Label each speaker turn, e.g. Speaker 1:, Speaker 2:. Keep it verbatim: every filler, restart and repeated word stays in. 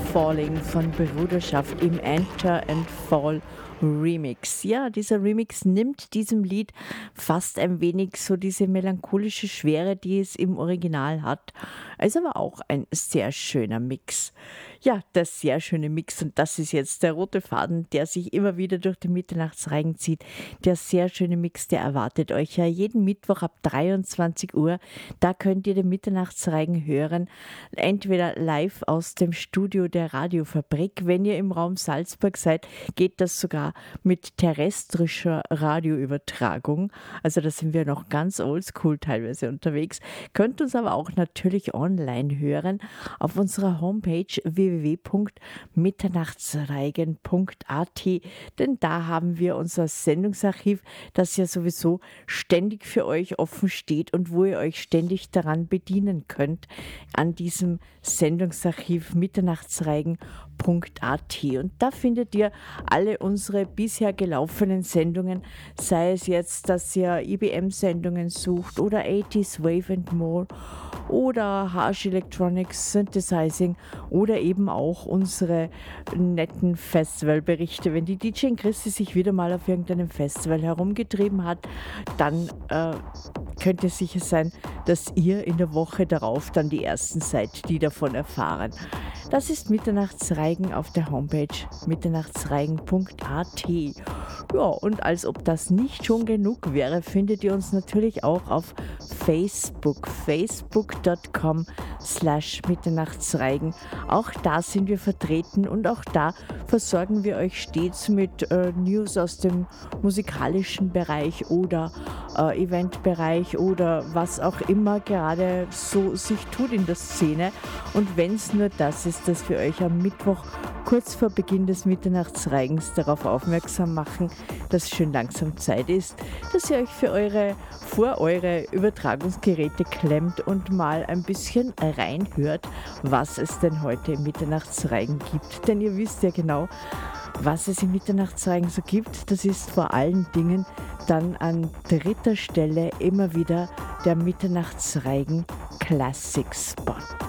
Speaker 1: Falling von Bruderschaft im Enter and Fall Remix. Ja, dieser Remix nimmt diesem Lied fast ein wenig so diese melancholische Schwere, die es im Original hat. Ist aber auch ein sehr schöner Mix. Ja, der sehr schöne Mix, und das ist jetzt der rote Faden, der sich immer wieder durch den Mitternachtsreigen zieht. Der sehr schöne Mix, der erwartet euch ja jeden Mittwoch ab dreiundzwanzig Uhr. Da könnt ihr den Mitternachtsreigen hören, entweder live aus dem Studio der Radiofabrik. Wenn ihr im Raum Salzburg seid, geht das sogar mit terrestrischer Radioübertragung. Also da sind wir noch ganz oldschool teilweise unterwegs. Könnt uns aber auch natürlich online hören auf unserer Homepage w w w punkt mitternachtsreigen punkt a t, denn da haben wir unser Sendungsarchiv, das ja sowieso ständig für euch offen steht und wo ihr euch ständig daran bedienen könnt, an diesem Sendungsarchiv mitternachtsreigen punkt a t. Und da findet ihr alle unsere bisher gelaufenen Sendungen, sei es jetzt, dass ihr I B M-Sendungen sucht oder achtziger Wave and More oder Harsh Electronics, Synthesizing oder eben auch unsere netten Festivalberichte. Wenn die D J Christi sich wieder mal auf irgendeinem Festival herumgetrieben hat, dann äh, könnt ihr sicher sein, dass ihr in der Woche darauf dann die Ersten seid, die davon erfahren. Das ist Mitternachtsreigen auf der Homepage mitternachtsreigen punkt a t. Ja, und als ob das nicht schon genug wäre, findet ihr uns natürlich auch auf Facebook, facebook punkt com slash mitternachtsreigen. Auch da sind wir vertreten und auch da versorgen wir euch stets mit äh, News aus dem musikalischen Bereich oder äh, Eventbereich oder was auch immer gerade so sich tut in der Szene. Und wenn es nur das ist, dass wir euch am Mittwoch kurz vor Beginn des Mitternachtsreigens darauf aufmerksam machen, dass schön langsam Zeit ist, dass ihr euch für eure, vor eure Übertragungsgeräte klemmt und mal ein bisschen reinhört, was es denn heute im Mitternachtsreigen gibt. Denn ihr wisst ja genau, was es im Mitternachtsreigen so gibt. Das ist vor allen Dingen dann an dritter Stelle immer wieder der Mitternachtsreigen Classic Spot.